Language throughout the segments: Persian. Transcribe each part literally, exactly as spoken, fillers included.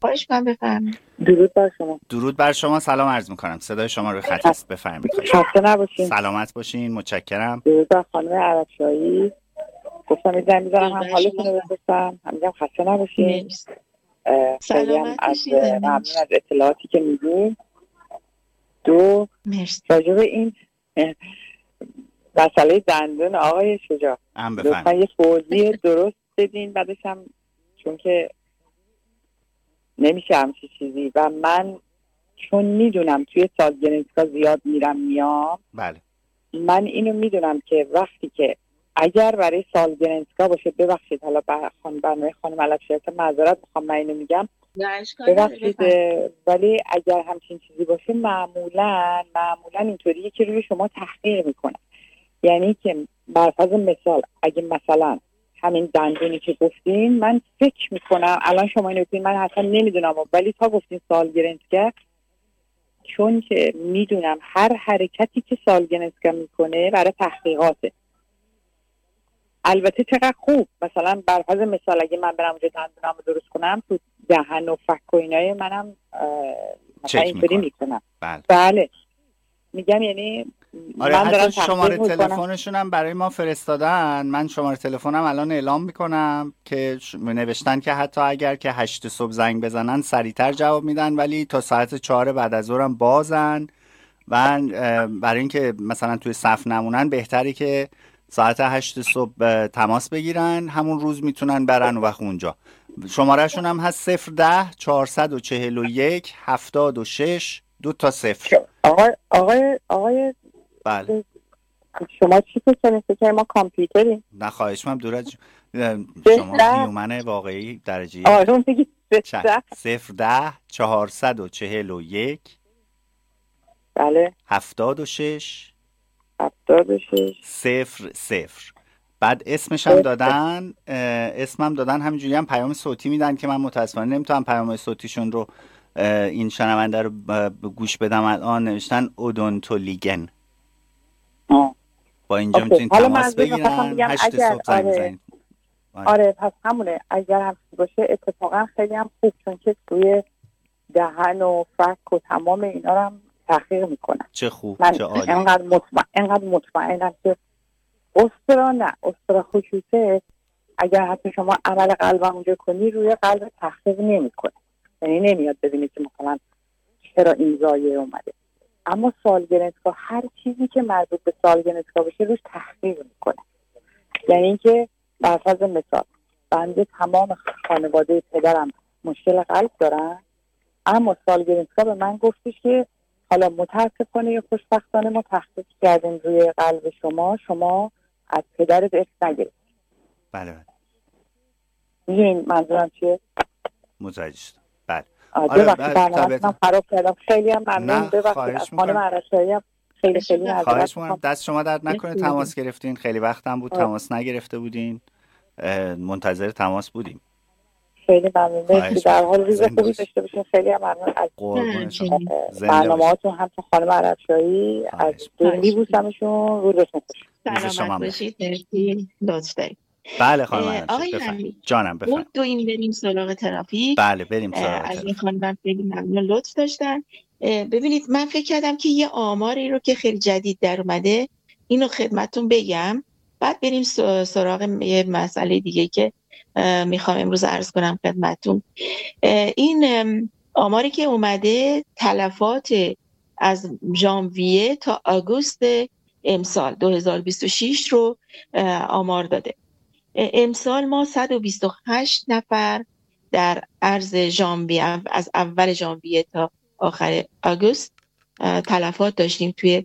خواهش کنم بفرمایید. درود بر شما. درود بر شما، سلام عرض میکنم. صدای شما رو خط است، بفرمایید. خسته نباشین. سلامت باشین، متشکرم. درود بر خانم عربشاهی. گفتم یه زنگ می‌زنم هم حالتون رو بپرسم، هم میگم خسته نباشین. خیلی هم از ممنون از اطلاعاتی که میدین. دو راجع به این مسئله دندون آقای شجاع لطفا یه توضیح درست بدین، بعدش هم چون که نمیشه همچی چیزی و من چون میدونم توی سالگرنسکا زیاد میرم میام. بله. من اینو میدونم که وقتی که اگر برای سالگرنسکا باشه، ببخشید حالا خانم برنامه خانم علفشاهی معذرت میخوام من اینو میگم، ببخشید، ولی اگر همچین چیزی باشه معمولا معمولا اینطوریه که روی شما تحقیق میکنه. یعنی که بر فرض مثال اگه مثلا همین دندونی که گفتین، من فکر میکنم الان شما اینو گفتین من اصلا نمیدونم، ولی تا گفتین سالگرنسکا، چون که میدونم هر حرکتی که سالگرنسکا میکنه برای تحقیقاته. البته چقدر خوب، مثلا بر فرض مثال اگه من برم اونجا دندونم رو درست کنم، تو دهن و فک و اینای منم مثلا اینطوری میکنم. بله. بله میگم یعنی آره، حتی شماره تلفنشون هم برای ما فرستادن. من شماره تلفنم الان اعلام میکنم که نوشتن که حتی اگر که هشت صبح زنگ بزنن سریعتر جواب میدن، ولی تا ساعت چهار بعد از ظهرم بازن و برای اینکه مثلا توی صف نمونن بهتره که ساعت هشت صبح تماس بگیرن، همون روز میتونن برن و وقت اونجا. شماره شون هم هست صفر ده چهارصد و چهل و یک هفتاد و شش دو تا صفر. آقای آقای آقای بله. شما چی فکر می‌کنید که ما کامپیوتریم؟ نه خواهش می‌کنم دورت شما هیومن واقعی درجه آره میگی صفر ده چهارصد و چهل و یک بله هفتاد و شش هفتاد و شش صفر صفر. بعد اسمش هم دادن، اسمم دادن، همینجوری هم پیام صوتی میدن که من متاسفانه نمیتونم پیام صوتیشون رو این شنونده رو گوش بدم. الان نوشتن اودونتولیگن. آه. با اینجا میتونین تماس بگیرن. هشت صبح زنگ بزنین. آره. آره پس همونه. اگر هم باشه اتفاقا خیلی هم خوب، چون که توی دهن و فک و تمام اینا رو هم تحقیق میکنن. چه خوب، من چه عالی. انقدر مطمئن انقدر مطمئنم که استرا نه استرا خصوصه اگر حتی شما عمل قلب اونجا کنی روی قلب تحقیق نمیکنه، یعنی نمیاد ببینید که مثلا چرا این زایه اومده. اما سالگرنسکا هر چیزی که مربوط به سالگرنسکا بشه روش تحقیق میکنه. یعنی اینکه بر فرض مثال بنده تمام خانواده پدرم مشکل قلب دارن، اما سالگرنسکا به من گفتش که حالا متاسفانه یا خوشبختانه ما تحقیق کردیم روی قلب شما، شما از پدرت ارث نگرفت. بله بله. میدونین منظورم چیه؟ متوجه شدم. بله. آره برنامه من خراب کردم. خیلی هم ممنون. ببخشید از خانم عرشایی هم خیلی خیلی خواهش می‌کنم. دست شما درد نکنه تماس گرفتین. خیلی وقت هم بود تماس نگرفته بودین. منتظر تماس بودیم. خیلی ممنون. در حال روز خوبی داشته باشین. خیلی هم ممنون از برنامه‌هاتون، هم تو خانم عرشایی از دل می‌بوسمشون. روزتون خوش. سلامت باشید. مرسی. لطف دارید. بله خانم عرشایی بفرمایید. جانم بفرمایید. دو این بریم سراغ ترافیک. بله بریم سراغ ترافیک. از این خانم خیلی ممنون لطف داشتن. ببینید من فکر کردم که یه آماری رو که خیلی جدید در اومده اینو خدمتتون بگم، بعد بریم سراغ یه مسئله دیگه که میخوام امروز عرض کنم خدمتتون. این آماری که اومده تلفات از ژانویه تا آگوست امسال دو هزار و بیست و شش رو آمار داده. امسال ما صد و بیست و هشت نفر در عرض ژانویه، از اول ژانویه تا آخر آگوست تلفات داشتیم توی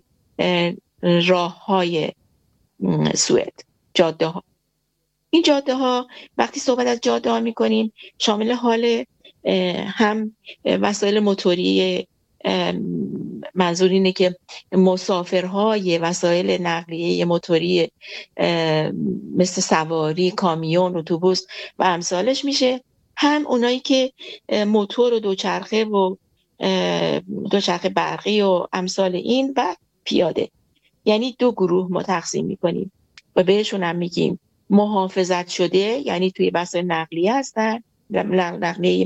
راه‌های سوئد، جاده ها. این جاده ها وقتی صحبت از جاده ها میکنیم شامل حال هم وسایل موتوری، منظور اینه که مسافرهای وسایل نقلیه موتوری مثل سواری، کامیون، اتوبوس و امثالش میشه، هم اونایی که موتور و دوچرخه و دوچرخه برقی و امثال این و پیاده. یعنی دو گروه ما تقسیم میکنیم و بهشون هم میگیم محافظت شده، یعنی توی وسایل نقلیه هستن، نقلیه